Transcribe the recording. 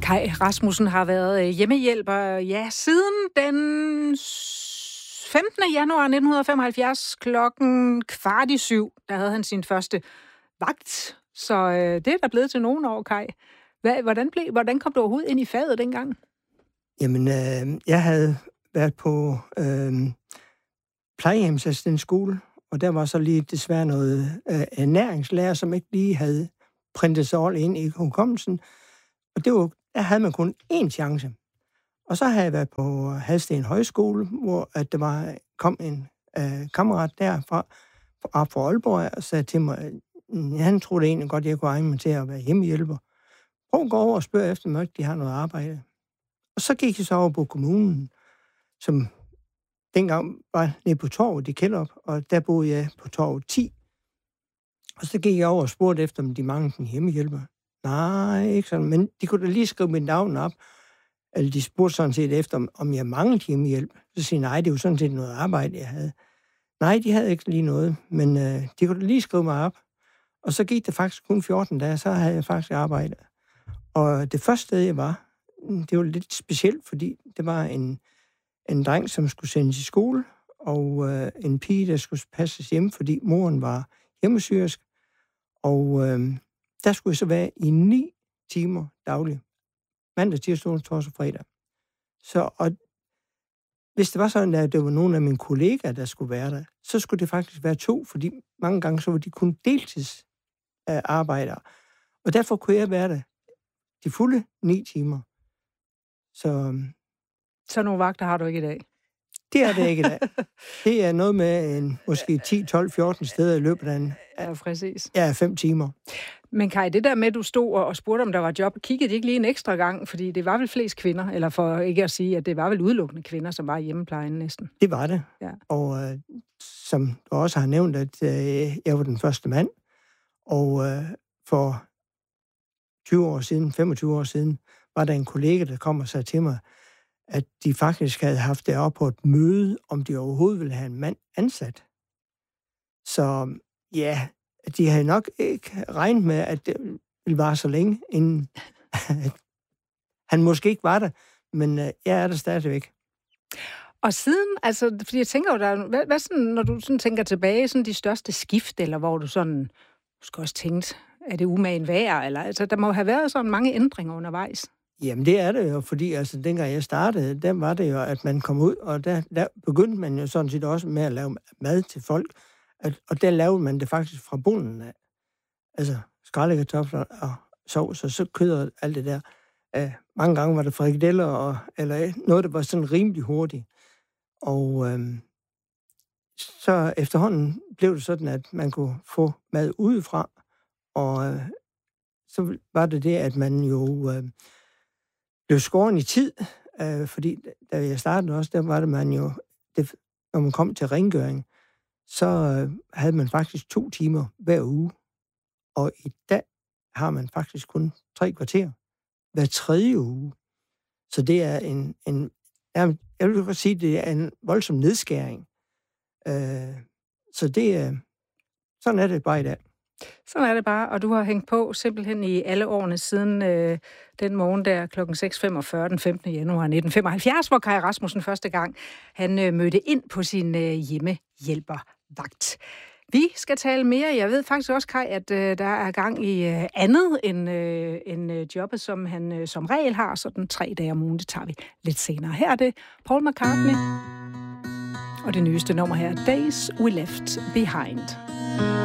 Kai Rasmussen har været hjemmehjælper, siden den 15. januar 1975 klokken 6:15. Der havde han sin første vagt. Så det er der blevet til nogle år, Kai. Hvordan kom du overhovedet ind i faget dengang? Jamen, jeg havde været på plejehjemsassistentskole, og der var så lige desværre noget ernæringslærer, som ikke lige havde printet sig all ind i hukommelsen. Og der havde man kun én chance. Og så havde jeg været på Hadsten Højskole, hvor at kom en kammerat derfra Aalborg, og sagde til mig, han troede egentlig godt, jeg kunne egne mig til at være hjemmehjælper. Prøv at gå over og spørge efter mig, de har noget arbejde. Og så gik jeg så over på kommunen, som dengang var nede på Torvet i Kjellerup, og der boede jeg på Torvet 10. Og så gik jeg over og spurgte efter, om de manglede en hjemmehjælper. Nej, ikke sådan, men de kunne da lige skrive mit navn op. Eller de spurgte sådan set efter, om jeg manglede hjemmehjælp. Så siger nej, det er jo sådan set noget arbejde, jeg havde. Nej, de havde ikke lige noget, men de kunne da lige skrive mig op. Og så gik det faktisk kun 14 dage, så havde jeg faktisk arbejde. Og det første sted, jeg var, det var lidt specielt, fordi det var en dreng, som skulle sendes i skole, og en pige, der skulle passes hjemme, fordi moren var hjemmesyrisk. Og der skulle jeg så være i 9 timer dagligt. Mandag, tirsdag, onsdag, torsdag og fredag. Så, og hvis det var sådan, at det var nogle af mine kollegaer, der skulle være der, så skulle det faktisk være 2, fordi mange gange så var de kun deltidsarbejdere. Og derfor kunne jeg være der de fulde 9 timer. Så nogle vagter har du ikke i dag? Det er det ikke i dag. Det er noget med måske 10, 12, 14 steder i løbet af en... Ja, præcis. Ja, 5 timer. Men Kai, det der med, at du stod og spurgte, om der var job, kiggede de ikke lige en ekstra gang? Fordi det var vel flest kvinder, eller for ikke at sige, at det var vel udelukkende kvinder, som var i hjemmeplejen næsten. Det var det. Ja. Og som du også har nævnt, at jeg var den første mand. Og for 20 år siden, 25 år siden, var der en kollega, der kom og sagde til mig, at de faktisk havde haft det op på et møde, om de overhovedet ville have en mand ansat. Så ja, de havde nok ikke regnet med, at det ville vare så længe, inden han måske ikke var der, men jeg er der stadigvæk. Og siden, altså, fordi jeg tænker jo, hvad sådan, når du sådan tænker tilbage, sådan de største skift, eller hvor du sådan, måske også tænkt, er det umagen værd, eller altså, der må have været sådan mange ændringer undervejs. Jamen, det er det jo, fordi altså, dengang jeg startede, der var det jo, at man kom ud, og der begyndte man jo sådan set også med at lave mad til folk, og der lavede man det faktisk fra bunden af. Altså, skraldekartofler og sovs, og så kød og alt det der. Mange gange var det frikadeller, eller noget, der var sådan rimelig hurtigt. Og så efterhånden blev det sådan, at man kunne få mad udefra, og så var det det, at man jo blev skåret i tid, fordi da jeg startede også, der var det man jo, når man kom til rengøring, så havde man faktisk 2 timer hver uge. Og i dag har man faktisk kun 3 kvarter hver 3. uge. Så det er jeg vil godt sige, det er en voldsom nedskæring. Så sådan er det bare i dag. Sådan er det bare, og du har hængt på simpelthen i alle årene siden den morgen der kl. 6:45 den 15. januar 1975, hvor Kai Rasmussen første gang han mødte ind på sin hjemmehjælpervagt. Vi skal tale mere. Jeg ved faktisk også, Kai, at der er gang i andet end jobbet, som han som regel har, sådan 3 dage om ugen. Det tager vi lidt senere. Her er det Paul McCartney, og det nyeste nummer her, Days We Left Behind.